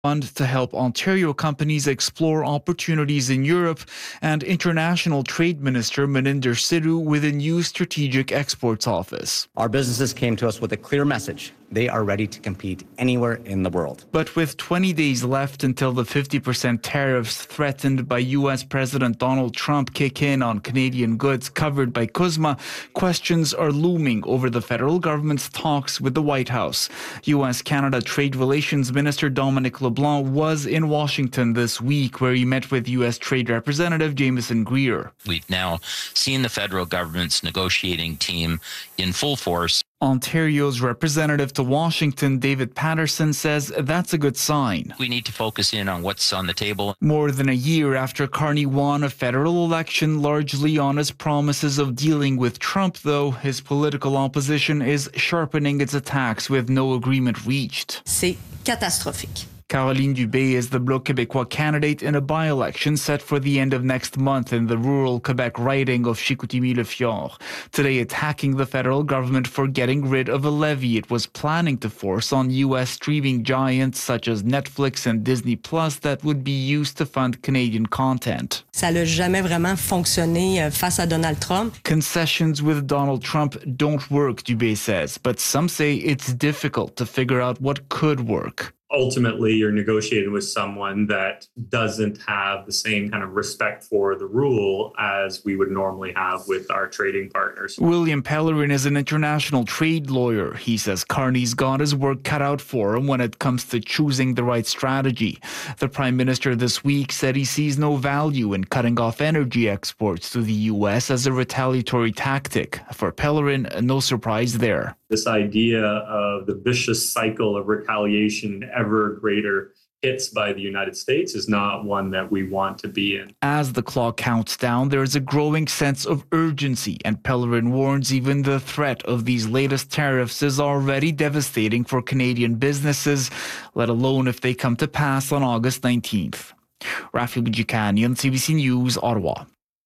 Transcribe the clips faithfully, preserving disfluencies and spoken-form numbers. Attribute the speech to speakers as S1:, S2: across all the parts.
S1: fund to help Ontario companies explore opportunities in Europe, and International Trade Minister Maninder Sidhu with a new Strategic Exports Office.
S2: Our businesses came to us with a clear message. They are ready to compete anywhere in the world.
S1: But with twenty days left until the fifty percent tariffs threatened by U S President Donald Trump kick in on Canadian goods covered by CUSMA, questions are looming over the federal government's talks with the White House. U S-Canada Trade Relations Minister Dominic LeBlanc was in Washington this week, where he met with U S Trade Representative Jameson Greer.
S3: We've now seen the federal government's negotiating team in full force.
S1: Ontario's representative to Washington, David Patterson, says that's a good sign.
S3: We need to focus in on what's on the table.
S1: More than a year after Carney won a federal election largely on his promises of dealing with Trump, though, his political opposition is sharpening its attacks with no agreement reached.
S4: C'est catastrophique.
S1: Caroline Dubé is the Bloc Québécois candidate in a by-election set for the end of next month in the rural Quebec riding of Chicoutimi-Le-Fjord. Today attacking the federal government for getting rid of a levy it was planning to force on U S streaming giants such as Netflix and Disney Plus that would be used to fund Canadian content.
S4: Ça n'a jamais vraiment fonctionné face à Donald Trump.
S1: Concessions with Donald Trump don't work, Dubé says, but some say it's difficult to figure out what could work.
S5: Ultimately, you're negotiating with someone that doesn't have the same kind of respect for the rule as we would normally have with our trading partners.
S1: William Pellerin is an international trade lawyer. He says Carney's got his work cut out for him when it comes to choosing the right strategy. The Prime Minister this week said he sees no value in cutting off energy exports to the U S as a retaliatory tactic. For Pellerin, no surprise there.
S5: This idea of the vicious cycle of retaliation, ever greater hits by the United States, is not one that we want to be in.
S1: As the clock counts down, there is a growing sense of urgency, and Pellerin warns even the threat of these latest tariffs is already devastating for Canadian businesses, let alone if they come to pass on August nineteenth. Rafi Gujikanian, C B C News, Ottawa.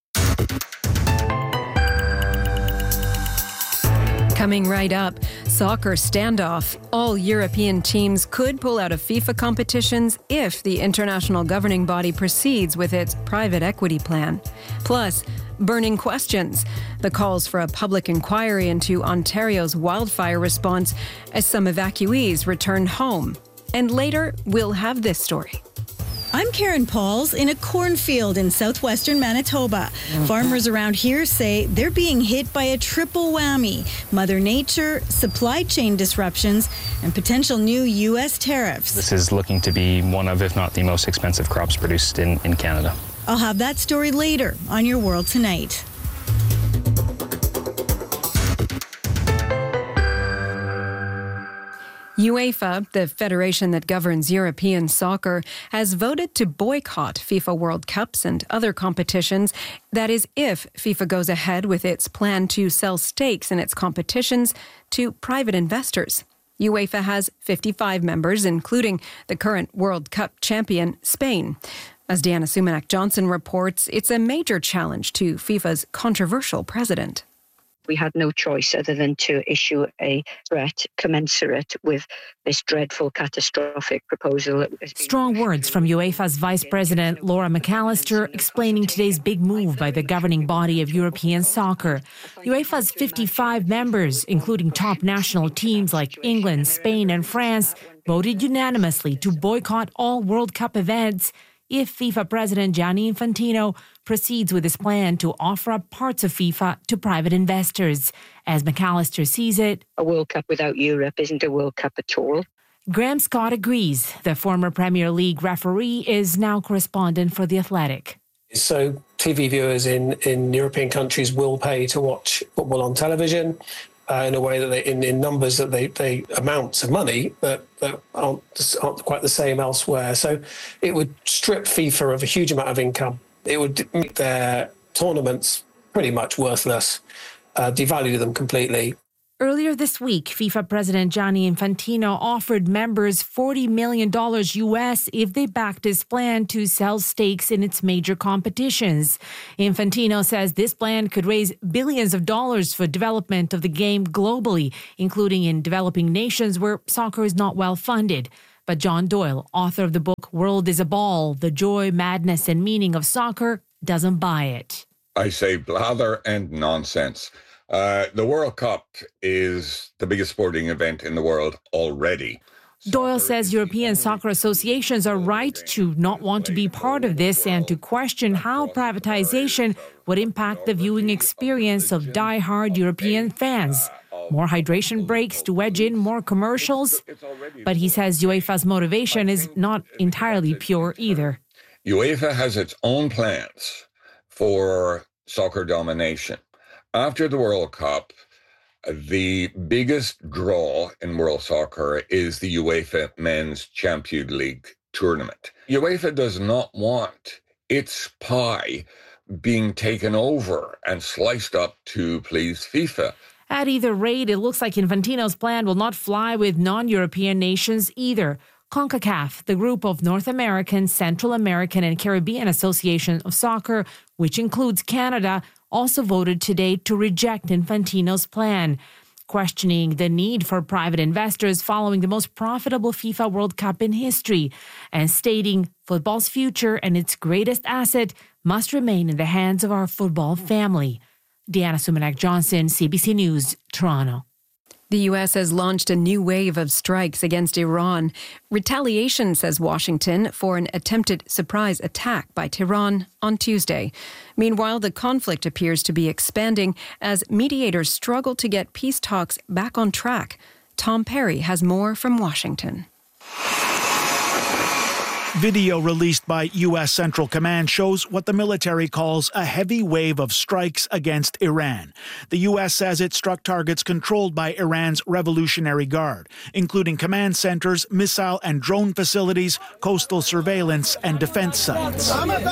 S6: Coming right up, soccer standoff. All European teams could pull out of FIFA competitions if the international governing body proceeds with its private equity plan. Plus, burning questions. The calls for a public inquiry into Ontario's wildfire response as some evacuees return home. And later, we'll have this story.
S7: I'm Karen Pauls in a cornfield in southwestern Manitoba. Farmers around here say they're being hit by a triple whammy: Mother Nature, supply chain disruptions, and potential new U S tariffs.
S8: This is looking to be one of, if not the most expensive crops produced in, in Canada.
S7: I'll have that story later on Your World Tonight.
S6: UEFA, the federation that governs European soccer, has voted to boycott FIFA World Cups and other competitions. That is, if FIFA goes ahead with its plan to sell stakes in its competitions to private investors. UEFA has fifty-five members, including the current World Cup champion, Spain. As Deanna Sumanak-Johnson reports, it's a major challenge to FIFA's controversial president.
S9: We had no choice other than to issue a threat commensurate with this dreadful, catastrophic proposal.
S10: Strong words from UEFA's Vice President Laura McAllister explaining today's big move by the governing body of European soccer. UEFA's fifty-five members, including top national teams like England, Spain and France, voted unanimously to boycott all World Cup events if FIFA President Gianni Infantino proceeds with his plan to offer up parts of FIFA to private investors. As McAllister sees it,
S9: a World Cup without Europe isn't a World Cup at all.
S10: Graham Scott agrees. The former Premier League referee is now correspondent for The Athletic.
S11: So T V viewers in, in European countries will pay to watch football on television uh, in a way that they, in, in numbers that they, they amounts of money that, that aren't, aren't quite the same elsewhere. So it would strip FIFA of a huge amount of income. It would make their tournaments pretty much worthless, uh, devalue them completely.
S10: Earlier this week, FIFA President Gianni Infantino offered members forty million dollars U S if they backed his plan to sell stakes in its major competitions. Infantino says this plan could raise billions of dollars for development of the game globally, including in developing nations where soccer is not well funded. But John Doyle, author of the book World is a Ball, The Joy, Madness and Meaning of Soccer, doesn't buy it.
S12: I say blather and nonsense. Uh, the World Cup is the biggest sporting event in the world already.
S10: Doyle says European soccer associations are right to not want to be part of this and to question how privatization would impact the viewing experience of die-hard European fans. More hydration breaks to wedge in more commercials. But he says UEFA's motivation is not entirely pure either.
S12: UEFA has its own plans for soccer domination. After the World Cup, the biggest draw in world soccer is the UEFA Men's Champions League tournament. UEFA does not want its pie being taken over and sliced up to please FIFA.
S10: At either rate, it looks like Infantino's plan will not fly with non-European nations either. CONCACAF, the group of North American, Central American and Caribbean Association of Soccer, which includes Canada, also voted today to reject Infantino's plan, questioning the need for private investors following the most profitable FIFA World Cup in history, and stating football's future and its greatest asset must remain in the hands of our football family. Deanna Sumanak-Johnson, C B C News, Toronto.
S6: The U S has launched a new wave of strikes against Iran. Retaliation, says Washington, for an attempted surprise attack by Tehran on Tuesday. Meanwhile, the conflict appears to be expanding as mediators struggle to get peace talks back on track. Tom Perry has more from Washington.
S13: Video released by U S Central Command shows what the military calls a heavy wave of strikes against Iran. The U S says it struck targets controlled by Iran's Revolutionary Guard, including command centers, missile and drone facilities, coastal surveillance and defense sites.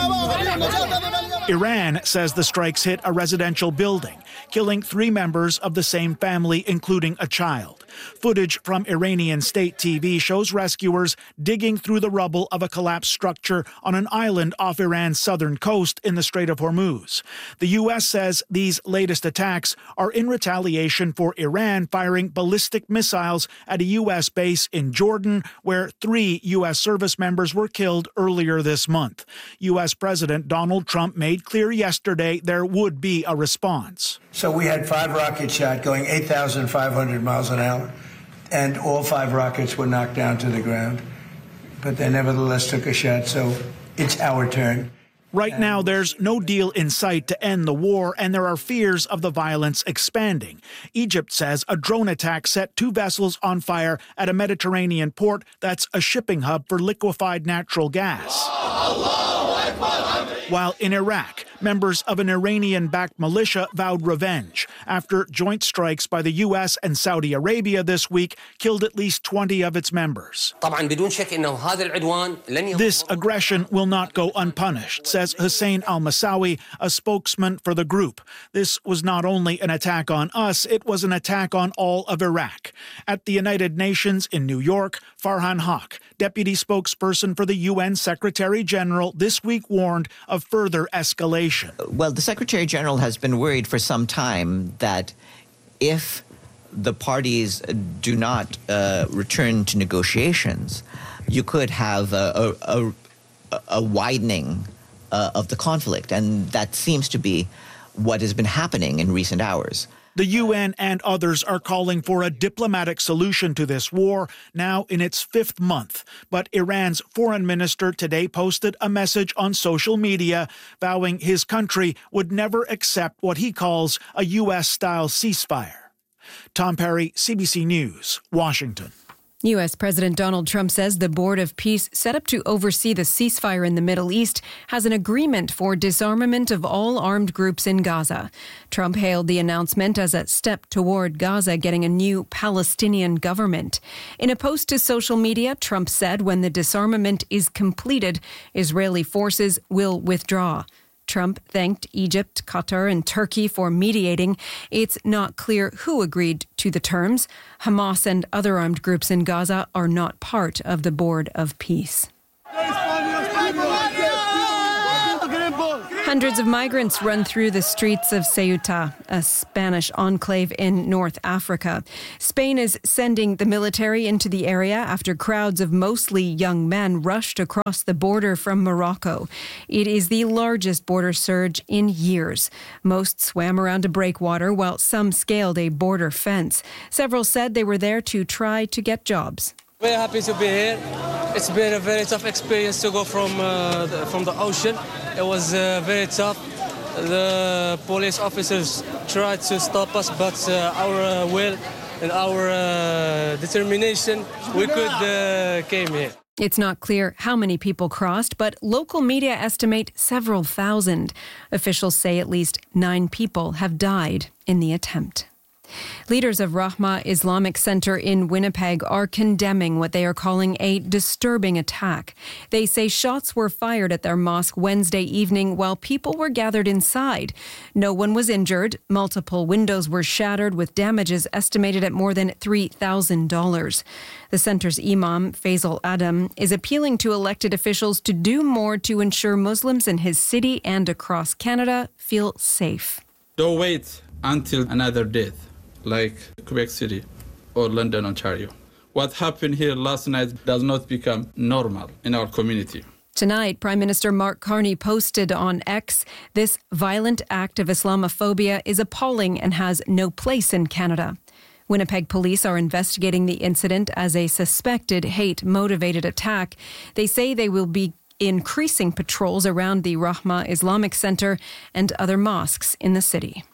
S13: Iran says the strikes hit a residential building, killing three members of the same family, including a child. Footage from Iranian state T V shows rescuers digging through the rubble of a collapsed structure on an island off Iran's southern coast in the Strait of Hormuz. The U S says these latest attacks are in retaliation for Iran firing ballistic missiles at a U S base in Jordan, where three U S service members were killed earlier this month. U S President Donald Trump made clear yesterday there would be a response.
S14: So we had five rockets shot going eight thousand five hundred miles an hour, and all five rockets were knocked down to the ground. But they nevertheless took a shot, so it's our turn.
S13: Right now, there's no deal in sight to end the war, and there are fears of the violence expanding. Egypt says a drone attack set two vessels on fire at a Mediterranean port that's a shipping hub for liquefied natural gas. While in Iraq, members of an Iranian-backed militia vowed revenge after joint strikes by the U S and Saudi Arabia this week killed at least twenty of its members. This aggression will not go unpunished, says Hussein al-Massawi, a spokesman for the group. This was not only an attack on us, it was an attack on all of Iraq. At the United Nations in New York, Farhan Haq, deputy spokesperson for the U N Secretary General, this week warned of further escalation.
S15: Well, the Secretary General has been worried for some time that if the parties do not uh, return to negotiations, you could have a, a, a, a widening uh, of the conflict. And that seems to be what has been happening in recent hours.
S13: The U N and others are calling for a diplomatic solution to this war, now in its fifth month. But Iran's foreign minister today posted a message on social media vowing his country would never accept what he calls a U S-style ceasefire. Tom Perry, C B C News, Washington.
S6: U S. President Donald Trump says the Board of Peace set up to oversee the ceasefire in the Middle East has an agreement for disarmament of all armed groups in Gaza. Trump hailed the announcement as a step toward Gaza getting a new Palestinian government. In a post to social media, Trump said when the disarmament is completed, Israeli forces will withdraw. Trump thanked Egypt, Qatar, and Turkey for mediating. It's not clear who agreed to the terms. Hamas and other armed groups in Gaza are not part of the Board of Peace. Hundreds of migrants run through the streets of Ceuta, a Spanish enclave in North Africa. Spain is sending the military into the area after crowds of mostly young men rushed across the border from Morocco. It is the largest border surge in years. Most swam around a breakwater while some scaled a border fence. Several said they were there to try to get jobs.
S16: Very happy to be here. It's been a very tough experience to go from uh, the, from the ocean. It was uh, very tough. The police officers tried to stop us, but uh, our uh, will and our uh, determination, we could uh, came here.
S6: It's not clear how many people crossed, but local media estimate several thousand. Officials say at least nine people have died in the attempt. Leaders of Rahma Islamic Center in Winnipeg are condemning what they are calling a disturbing attack. They say shots were fired at their mosque Wednesday evening while people were gathered inside. No one was injured. Multiple windows were shattered with damages estimated at more than three thousand dollars. The center's imam, Faisal Adam, is appealing to elected officials to do more to ensure Muslims in his city and across Canada feel safe.
S17: Don't wait until another death, like Quebec City or London, Ontario. What happened here last night does not become normal in our community.
S6: Tonight, Prime Minister Mark Carney posted on X, "This violent act of Islamophobia is appalling and has no place in Canada." Winnipeg police are investigating the incident as a suspected hate-motivated attack. They say they will be increasing patrols around the Rahma Islamic Center and other mosques in the city.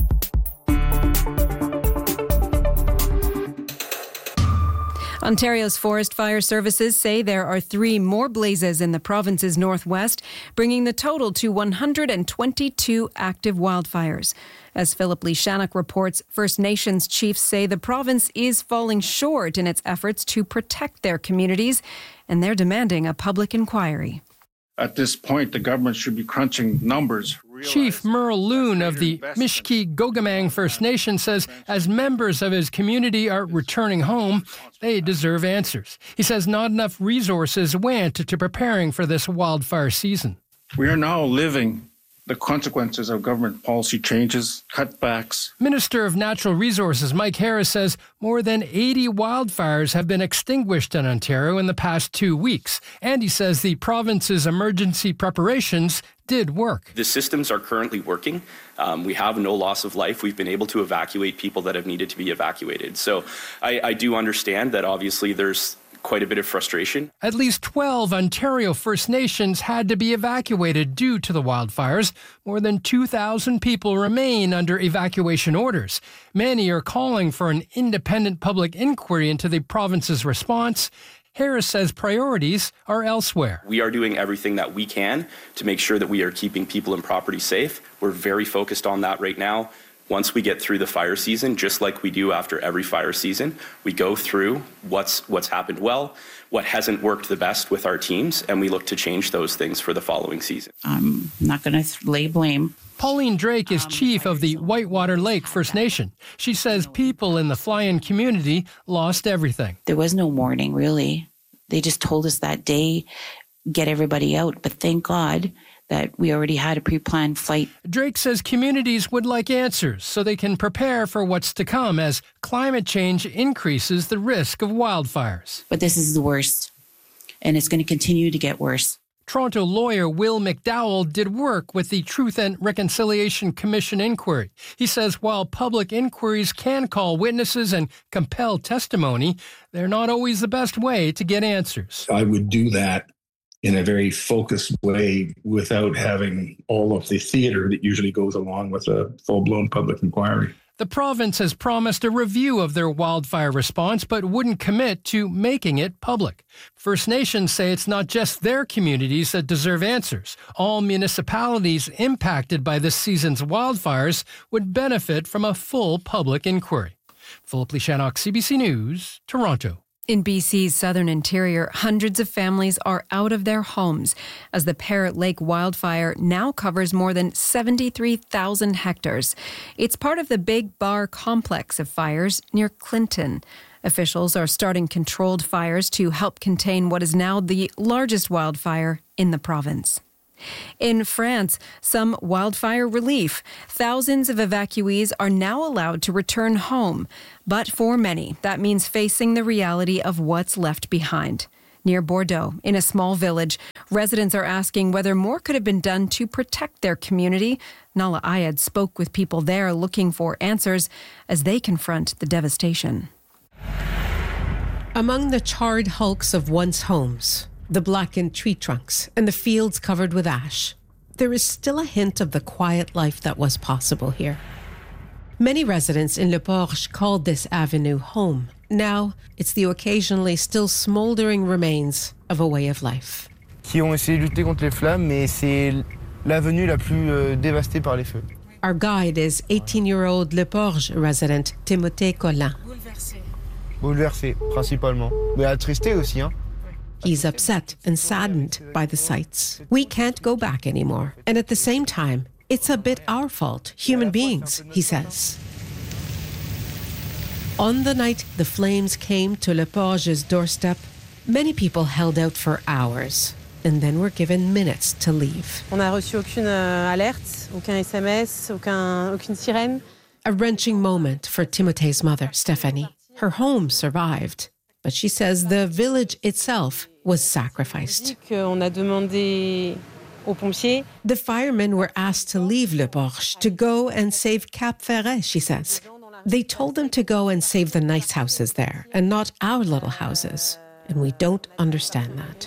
S6: Ontario's Forest Fire Services say there are three more blazes in the province's northwest, bringing the total to one hundred twenty-two active wildfires. As Philip Lee Shannock reports, First Nations chiefs say the province is falling short in its efforts to protect their communities, and they're demanding a public inquiry.
S18: At this point, the government should be crunching numbers.
S19: Chief Merle Loon of the Mishki Gogamang First Nation says as members of his community are returning home, they deserve answers. He says not enough resources went to preparing for this wildfire season.
S18: We are now living the consequences of government policy changes, cutbacks.
S19: Minister of Natural Resources Mike Harris says more than eighty wildfires have been extinguished in Ontario in the past two weeks. And he says the province's emergency preparations did work.
S20: The systems are currently working. Um, we have no loss of life. We've been able to evacuate people that have needed to be evacuated. So I, I do understand that obviously there's quite a bit of frustration.
S19: At least twelve Ontario First Nations had to be evacuated due to the wildfires. More than two thousand people remain under evacuation orders. Many are calling for an independent public inquiry into the province's response. Harris says priorities are elsewhere.
S20: We are doing everything that we can to make sure that we are keeping people and property safe. We're very focused on that right now. Once we get through the fire season, just like we do after every fire season, we go through what's what's happened well, what hasn't worked the best with our teams, and we look to change those things for the following season.
S21: I'm not going to lay blame.
S19: Pauline Drake is chief of the Whitewater Lake First Nation. She says people in the fly-in community lost everything.
S21: There was no warning, really. They just told us that day, get everybody out. But thank God that we already had a pre-planned flight.
S19: Drake says communities would like answers so they can prepare for what's to come as climate change increases the risk of wildfires.
S21: But this is the worst, and it's going to continue to get worse.
S19: Toronto lawyer Will McDowell did work with the Truth and Reconciliation Commission inquiry. He says while public inquiries can call witnesses and compel testimony, they're not always the best way to get answers.
S22: I would do that in a very focused way without having all of the theater that usually goes along with a full-blown public inquiry.
S19: The province has promised a review of their wildfire response, but wouldn't commit to making it public. First Nations say it's not just their communities that deserve answers. All municipalities impacted by this season's wildfires would benefit from a full public inquiry. Philip Lee Shannock, C B C News, Toronto.
S6: In B C's southern interior, hundreds of families are out of their homes as the Parrot Lake wildfire now covers more than seventy-three thousand hectares. It's part of the Big Bar complex of fires near Clinton. Officials are starting controlled fires to help contain what is now the largest wildfire in the province. In France, some wildfire relief. Thousands of evacuees are now allowed to return home. But for many, that means facing the reality of what's left behind. Near Bordeaux, in a small village, residents are asking whether more could have been done to protect their community. Nahlah Ayed spoke with people there looking for answers as they confront the devastation.
S2: Among the charred hulks of once homes, the blackened tree trunks, and the fields covered with ash, there is still a hint of the quiet life that was possible here. Many residents in Le Porche called this avenue home. Now, it's the occasionally still smoldering remains of a way of life.
S3: Qui ont essayé de lutter contre les flammes, mais c'est l'avenue la plus euh, dévastée par les feux.
S2: Our guide is eighteen-year-old Le Porche resident Timothée Collin.
S3: Bouleversé, principalement. Mais attristé aussi, hein.
S2: He's upset and saddened by the sights. We can't go back anymore. And at the same time, it's a bit our fault, human beings, he says. On the night the flames came to Le Porge's doorstep, many people held out for hours and then were given minutes to leave.
S23: On n'a reçu aucune alerte, aucun S M S, aucun, aucune sirène.
S2: A wrenching moment for Timothée's mother, Stephanie. Her home survived, but she says the village itself was sacrificed.
S23: On a demandé aux pompiers.
S2: The firemen were asked to leave Le Porche to go and save Cap Ferret, she says. They told them to go and save the nice houses there and not our little houses. And we don't understand that.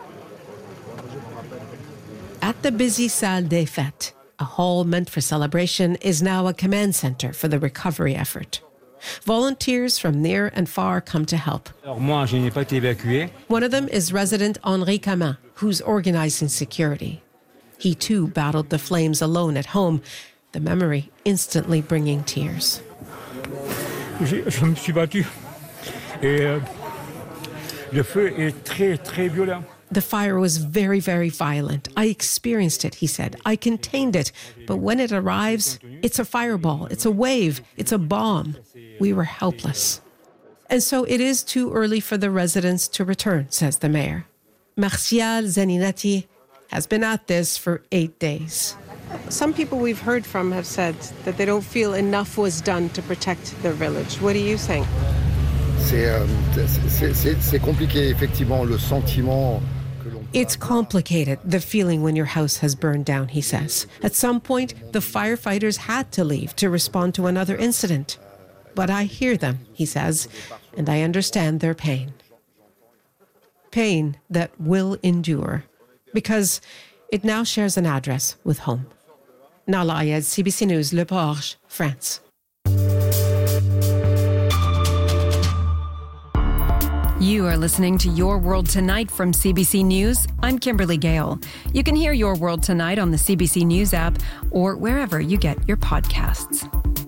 S2: At the busy Salle des Fêtes, a hall meant for celebration is now a command center for the recovery effort. Volunteers from near and far come to help.
S3: Moi, je n'ai pas été évacué.
S2: One of them is resident Henri Camin, who's organizing security. He too battled the flames alone at home, the memory instantly bringing tears.
S3: Je, je me suis battu. Et euh, le feu est très, très violent.
S2: The fire was very, very violent. I experienced it, he said. I contained it. But when it arrives, it's a fireball, it's a wave, it's a bomb. We were helpless. And so it is too early for the residents to return, says the mayor. Martial Zaninati has been at this for eight days.
S23: Some people we've heard from have said that they don't feel enough was done to protect their village. What do you think?
S24: C'est, euh, c'est, c'est, c'est compliqué, effectivement, le sentiment.
S2: It's complicated, the feeling when your house has burned down, he says. At some point, the firefighters had to leave to respond to another incident. But I hear them, he says, and I understand their pain. Pain that will endure, because it now shares an address with home. Nahlah Ayed, C B C News, Le Porche, France.
S6: You are listening to Your World Tonight from C B C News. I'm Kimberly Gale. You can hear Your World Tonight on the C B C News app or wherever you get your podcasts.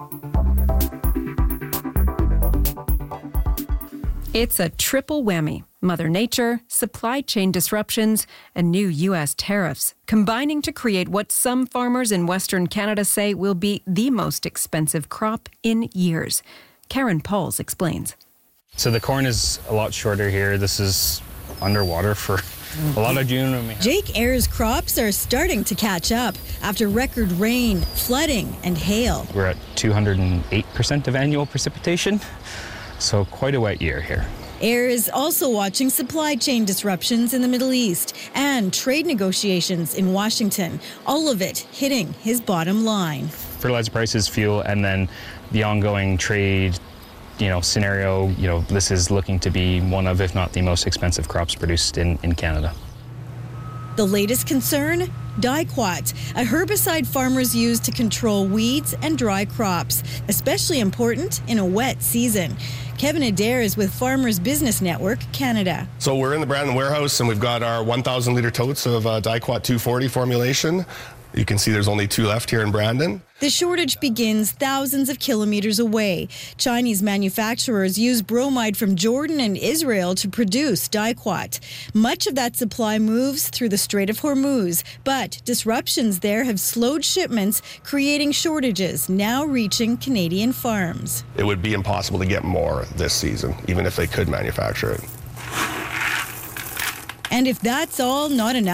S6: It's a triple whammy. Mother Nature, supply chain disruptions, and new U S tariffs, combining to create what some farmers in Western Canada say will be the most expensive crop in years. Karen Pauls explains.
S8: So the corn is a lot shorter here. This is underwater for a lot of June.
S7: Jake Ayer's crops are starting to catch up after record rain, flooding, and hail.
S8: We're at two hundred eight percent of annual precipitation, so quite a wet year here.
S7: Ayer is also watching supply chain disruptions in the Middle East and trade negotiations in Washington, all of it hitting his bottom line.
S8: Fertilizer prices, fuel, and then the ongoing trade you know, scenario, you know, this is looking to be one of, if not the most expensive crops produced in, in Canada.
S7: The latest concern? Dicot, a herbicide farmers use to control weeds and dry crops, especially important in a wet season. Kevin Adair is with Farmers Business Network Canada.
S25: So we're in the Brandon warehouse and we've got our one thousand litre totes of uh, Dicot two forty formulation. You can see there's only two left here in Brandon.
S7: The shortage begins thousands of kilometers away. Chinese manufacturers use bromide from Jordan and Israel to produce Dicot. Much of that supply moves through the Strait of Hormuz, but disruptions there have slowed shipments, creating shortages now reaching Canadian farms.
S25: It would be impossible to get more this season, even if they could manufacture it.
S7: And if that's all not enough,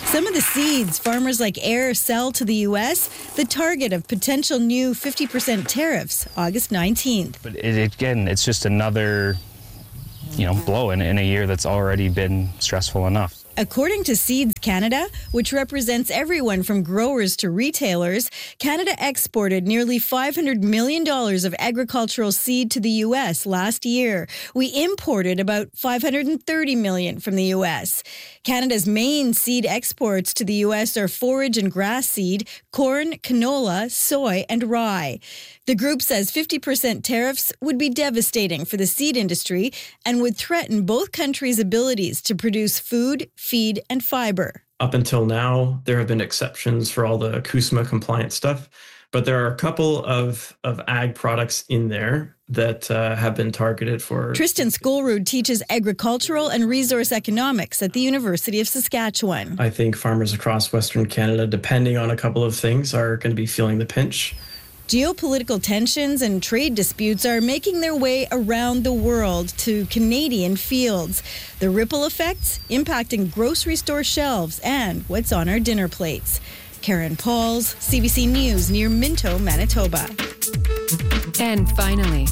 S7: Some of the seeds farmers like Ayer sell to the U S, the target of potential new fifty percent tariffs, August nineteenth.
S8: But it, again, it's just another, you know, blow in, in a year that's already been stressful enough.
S7: According to Seeds Canada, which represents everyone from growers to retailers, Canada exported nearly five hundred million dollars of agricultural seed to the U S last year. We imported about five hundred thirty million dollars from the U S. Canada's main seed exports to the U S are forage and grass seed, corn, canola, soy, and rye. The group says fifty percent tariffs would be devastating for the seed industry and would threaten both countries' abilities to produce food, feed, and fiber.
S1: Up until now, there have been exceptions for all the CUSMA compliant stuff, but there are a couple of, of ag products in there that uh, have been targeted for...
S7: Tristan Skolrud teaches agricultural and resource economics at the University of Saskatchewan.
S1: I think farmers across Western Canada, depending on a couple of things, are going to be feeling the pinch.
S7: Geopolitical tensions and trade disputes are making their way around the world to Canadian fields. The ripple effects impacting grocery store shelves and what's on our dinner plates. Karen Pauls, C B C News near Minto, Manitoba.
S6: And finally.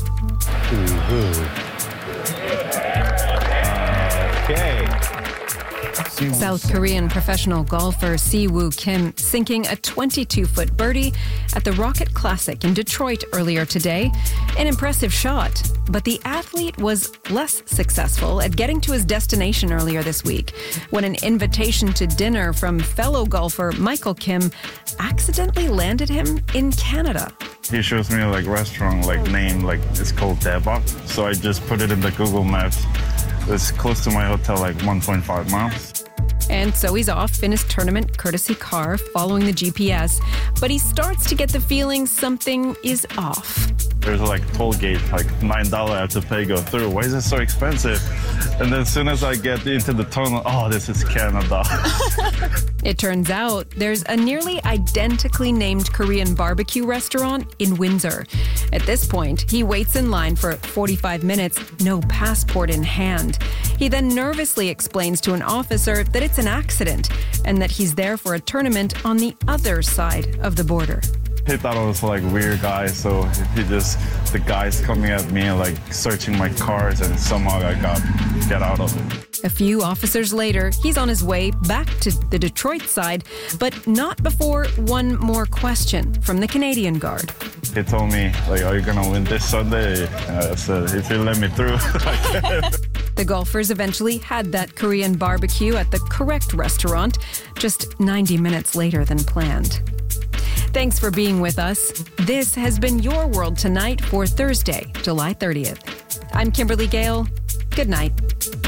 S4: Okay.
S6: South Korean professional golfer Siwoo Kim sinking a twenty-two-foot birdie at the Rocket Classic in Detroit earlier today. An impressive shot, but the athlete was less successful at getting to his destination earlier this week when an invitation to dinner from fellow golfer Michael Kim accidentally landed him in Canada.
S5: He shows me like restaurant like name, like it's called Daebak. So I just put it in the Google Maps. It's close to my hotel, like one point five miles.
S6: And so he's off in his tournament courtesy car following the G P S, but he starts to get the feeling something is off.
S5: There's like toll gate, like nine dollars I have to pay go through. Why is it so expensive? And then as soon as I get into the tunnel, oh, this is Canada.
S6: It turns out there's a nearly identically named Korean barbecue restaurant in Windsor. At this point, he waits in line for forty-five minutes, no passport in hand. He then nervously explains to an officer that it's an accident and that he's there for a tournament on the other side of the border.
S5: He thought I was like weird guy, so he just, the guys coming at me and like searching my cars, and somehow I got get out of it.
S6: A few officers later, he's on his way back to the Detroit side, but not before one more question from the Canadian Guard.
S5: He told me, like, are you gonna win this Sunday? I said, if you let me through.
S6: The golfers eventually had that Korean barbecue at the correct restaurant, just ninety minutes later than planned. Thanks for being with us. This has been Your World Tonight for Thursday, July thirtieth. I'm Kimberly Gale. Good night.